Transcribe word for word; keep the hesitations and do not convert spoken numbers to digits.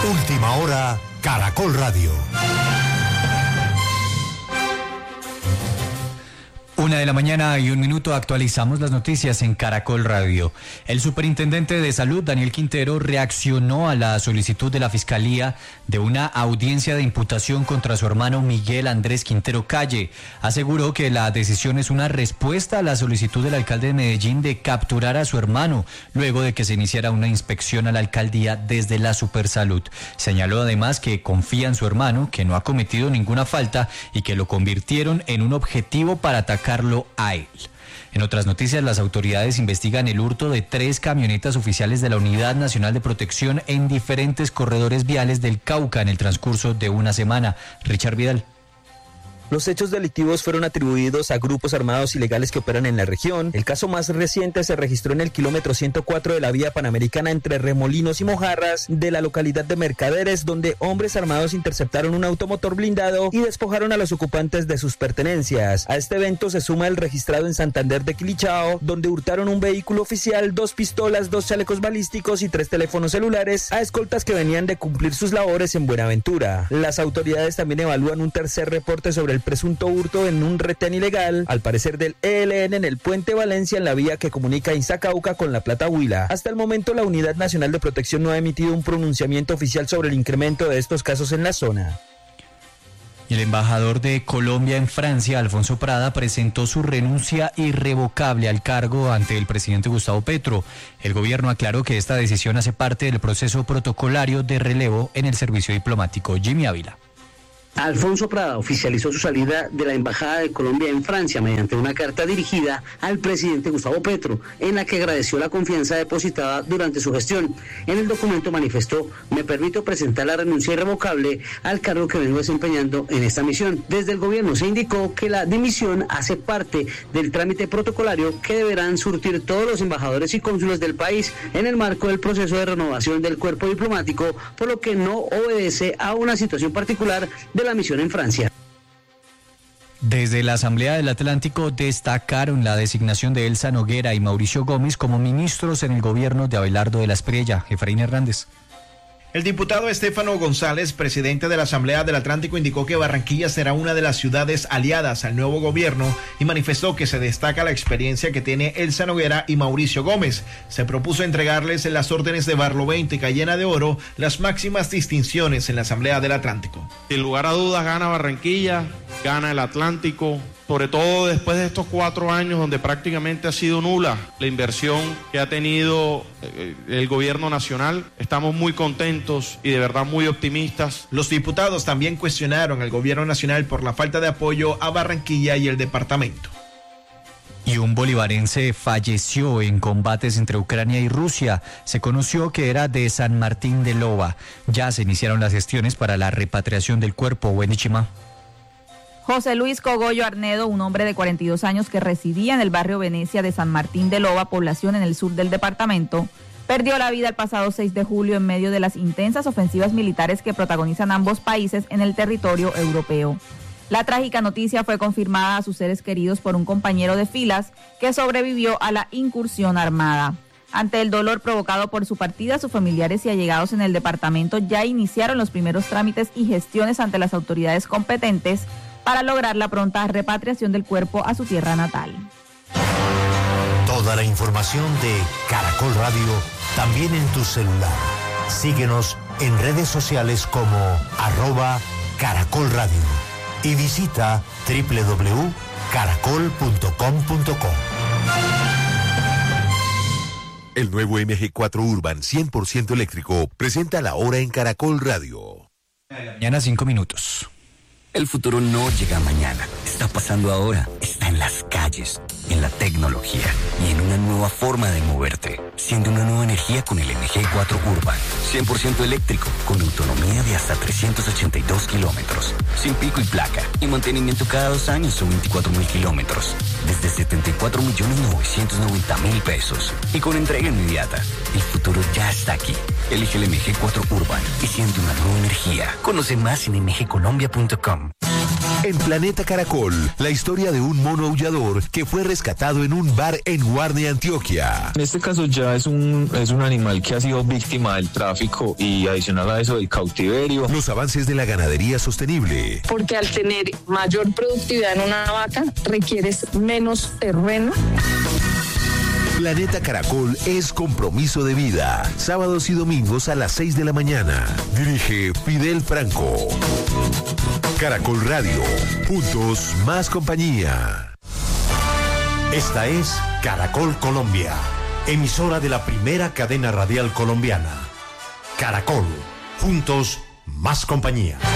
Última hora, Caracol Radio. Una de la mañana y un minuto, actualizamos las noticias en Caracol Radio. El superintendente de Salud, Daniel Quintero, reaccionó a la solicitud de la Fiscalía de una audiencia de imputación contra su hermano Miguel Andrés Quintero Calle. Aseguró que la decisión es una respuesta a la solicitud del alcalde de Medellín de capturar a su hermano, luego de que se iniciara una inspección a la alcaldía desde la Supersalud. Señaló además que confía en su hermano, que no ha cometido ninguna falta y que lo convirtieron en un objetivo para atacar a él. En otras noticias, las autoridades investigan el hurto de tres camionetas oficiales de la Unidad Nacional de Protección en diferentes corredores viales del Cauca en el transcurso de una semana. Richard Vidal. Los hechos delictivos fueron atribuidos a grupos armados ilegales que operan en la región. El caso más reciente se registró en el kilómetro ciento cuatro de la vía panamericana entre Remolinos y Mojarras de la localidad de Mercaderes, donde hombres armados interceptaron un automotor blindado y despojaron a los ocupantes de sus pertenencias. A este evento se suma el registrado en Santander de Quilichao, donde hurtaron un vehículo oficial, dos pistolas, dos chalecos balísticos y tres teléfonos celulares a escoltas que venían de cumplir sus labores en Buenaventura. Las autoridades también evalúan un tercer reporte sobre el presunto hurto en un retén ilegal, al parecer del E L N, en el puente Valencia, en la vía que comunica Iztacauca con La Plata Huila. Hasta el momento, la Unidad Nacional de Protección no ha emitido un pronunciamiento oficial sobre el incremento de estos casos en la zona. El embajador de Colombia en Francia, Alfonso Prada, presentó su renuncia irrevocable al cargo ante el presidente Gustavo Petro. El gobierno aclaró que esta decisión hace parte del proceso protocolario de relevo en el servicio diplomático. Jimmy Ávila. Alfonso Prada oficializó su salida de la Embajada de Colombia en Francia mediante una carta dirigida al presidente Gustavo Petro, en la que agradeció la confianza depositada durante su gestión. En el documento manifestó: me permito presentar la renuncia irrevocable al cargo que vengo desempeñando en esta misión. Desde el gobierno se indicó que la dimisión hace parte del trámite protocolario que deberán surtir todos los embajadores y cónsules del país en el marco del proceso de renovación del cuerpo diplomático, por lo que no obedece a una situación particular de la misión en Francia. Desde la Asamblea del Atlántico destacaron la designación de Elsa Noguera y Mauricio Gómez como ministros en el gobierno de Abelardo de la Espriella. Efraín Hernández. El diputado Estefano González, presidente de la Asamblea del Atlántico, indicó que Barranquilla será una de las ciudades aliadas al nuevo gobierno y manifestó que se destaca la experiencia que tiene Elsa Noguera y Mauricio Gómez. Se propuso entregarles en las órdenes de Barlovento y Cayena de Oro las máximas distinciones en la Asamblea del Atlántico. Sin lugar a dudas gana Barranquilla, gana el Atlántico, sobre todo después de estos cuatro años donde prácticamente ha sido nula la inversión que ha tenido el gobierno nacional. Estamos muy contentos y de verdad muy optimistas. Los diputados también cuestionaron al gobierno nacional por la falta de apoyo a Barranquilla y el departamento. Y un bolivarense falleció en combates entre Ucrania y Rusia. Se conoció que era de San Martín de Loba. Ya se iniciaron las gestiones para la repatriación del cuerpo. Wendy Chima. José Luis Cogollo Arnedo, un hombre de cuarenta y dos años que residía en el barrio Venecia de San Martín de Loba, población en el sur del departamento, perdió la vida el pasado seis de julio en medio de las intensas ofensivas militares que protagonizan ambos países en el territorio europeo. La trágica noticia fue confirmada a sus seres queridos por un compañero de filas que sobrevivió a la incursión armada. Ante el dolor provocado por su partida, sus familiares y allegados en el departamento ya iniciaron los primeros trámites y gestiones ante las autoridades competentes para lograr la pronta repatriación del cuerpo a su tierra natal. Toda la información de Caracol Radio también en tu celular. Síguenos en redes sociales como arroba Caracol Radio y visita doble u doble u doble u punto caracol punto com punto co. El nuevo M G cuatro Urban cien por ciento eléctrico presenta la hora en Caracol Radio. Mañana cinco minutos. El futuro no llega mañana, está pasando ahora, está en las calles, en la tecnología y en una nueva forma de moverte, siendo una nueva energía con el M G cuatro Urban, cien por ciento eléctrico, con autonomía de hasta trescientos ochenta y dos kilómetros, sin pico y placa, y mantenimiento cada dos años o veinticuatro mil kilómetros, desde setenta y cuatro millones novecientos noventa mil pesos, y con entrega inmediata. El futuro ya está aquí. Elige el M G cuatro Urban y siente una nueva energía. Conoce más en m g colombia punto com. En Planeta Caracol, la historia de un mono aullador que fue rescatado en un bar en Guarne, Antioquia. En este caso ya es un, es un animal que ha sido víctima del tráfico y adicional a eso del cautiverio. Los avances de la ganadería sostenible. Porque al tener mayor productividad en una vaca, requieres menos terreno. Planeta Caracol es compromiso de vida. Sábados y domingos a las seis de la mañana. Dirige Fidel Franco. Caracol Radio. Juntos, más compañía. Esta es Caracol Colombia, emisora de la primera cadena radial colombiana. Caracol. Juntos, más compañía.